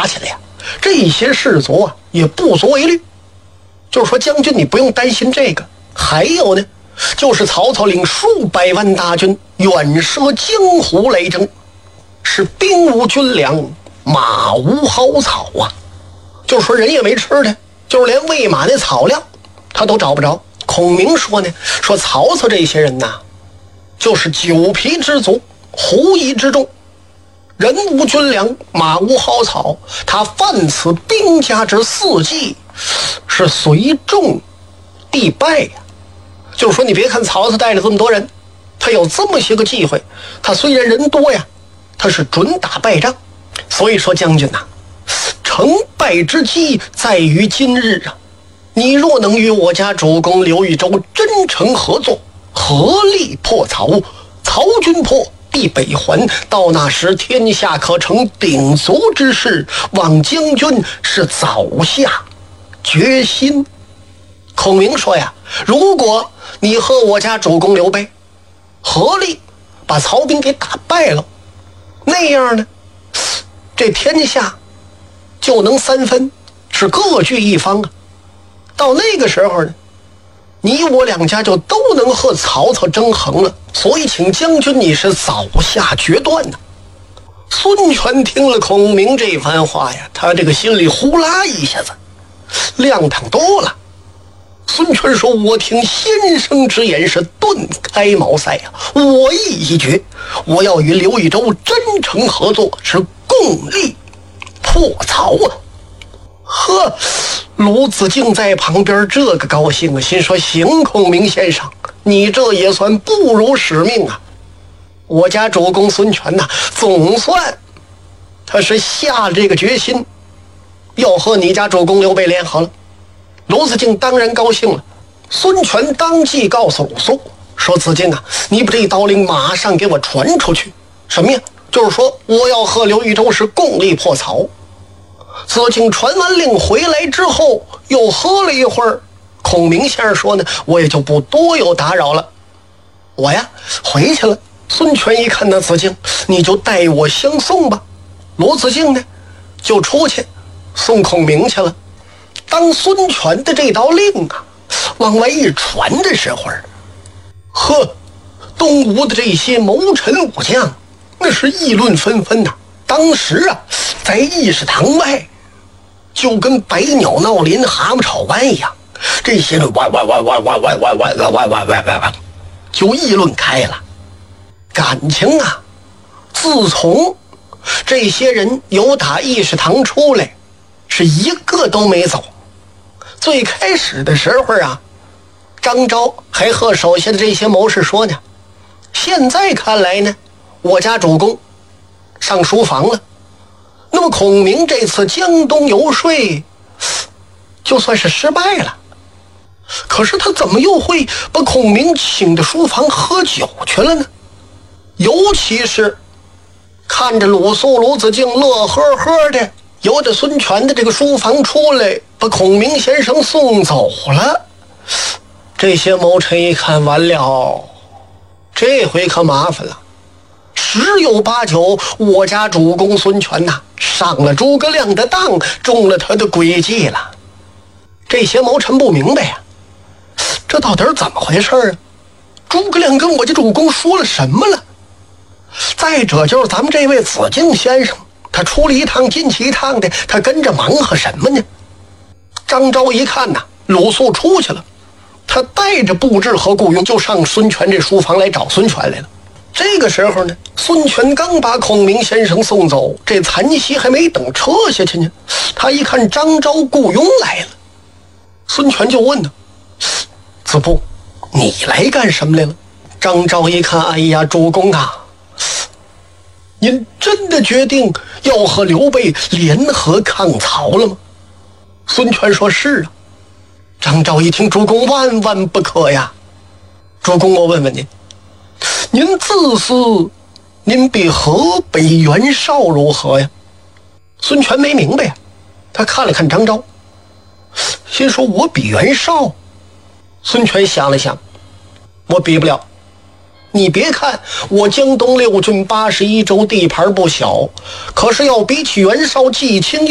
打起来呀，这些士卒啊也不足为虑。就是说，将军你不用担心这个。还有呢，就是曹操领数百万大军远涉江湖来征，是兵无军粮，马无蒿草啊。就是说人也没吃的，就是连喂马那草料他都找不着。孔明说呢，说曹操这些人呐，就是酒皮之族，狐疑之众，人无军粮，马无蒿草，他犯此兵家之四忌，是随众必败呀。就是说，你别看曹操带了这么多人，他有这么些个忌讳，他虽然人多呀，他是准打败仗。所以说，将军呐，成败之机在于今日啊！你若能与我家主公刘豫州真诚合作，合力破曹，曹军破，必北还。到那时，天下可成鼎足之势。望将军是早下决心。孔明说呀，如果你和我家主公刘备合力把曹兵给打败了，那样呢，这天下就能三分，是各据一方啊。到那个时候呢，你我两家就都能和曹操争衡了。所以请将军你是早下决断呢。孙权听了孔明这番话呀，他这个心里呼啦一下子亮堂多了。孙权说，我听先生之言是顿开茅塞呀，我意已决，我要与刘豫州真诚合作，是共力破曹啊。呵，鲁子敬在旁边这个高兴啊，心说行，孔明先生，你这也算不辱使命啊。我家主公孙权呐，总算他是下了这个决心，要和你家主公刘备联合了。鲁子敬当然高兴了。孙权当即告诉鲁肃说，子敬啊，你把这道令马上给我传出去。什么呀？就是说我要和刘豫州是共力破曹。子敬传完令回来之后，又喝了一会儿。孔明先生说呢，我也就不多有打扰了，我呀回去了。孙权一看，那子敬你就代我相送吧。鲁子敬呢就出去送孔明去了。当孙权的这道令啊往外一传的时候，呵，东吴的这些谋臣武将那是议论纷纷呐。当时啊，在议事堂外就跟百鸟闹林、蛤蟆吵完一样，这些人哇就议论开了。感情啊，自从这些人由打议事堂出来，是一个都没走。最开始的时候啊，张昭还和手下的这些谋士说呢，现在看来呢，我家主公上书房了，那么孔明这次江东游说就算是失败了。可是他怎么又会把孔明请到书房喝酒去了呢？尤其是看着鲁肃、鲁子敬乐呵呵的由着孙权的这个书房出来，把孔明先生送走了。这些谋臣一看，完了，这回可麻烦了。十有八九，我家主公孙权呐，上了诸葛亮的当，中了他的诡计了。这些谋臣不明白呀，这到底怎么回事啊？诸葛亮跟我家主公说了什么了？再者就是咱们这位子敬先生，他出了一趟进去一趟的，他跟着忙活什么呢？张昭一看呐，鲁肃出去了，他带着布置和雇佣就上孙权这书房来找孙权来了。这个时候呢，孙权刚把孔明先生送走，这残席还没等撤下去呢，他一看张昭雇佣来了，孙权就问他，子布，你来干什么来了？张昭一看，哎呀，主公啊，您真的决定要和刘备联合抗曹了吗？孙权说，是啊。张昭一听，主公万万不可呀。主公，我问问您，您自私，您比河北袁绍如何呀？孙权没明白呀，他看了看张昭，心说我比袁绍。孙权想了想，我比不了。你别看我江东6郡81州地盘不小，可是要比起袁绍既轻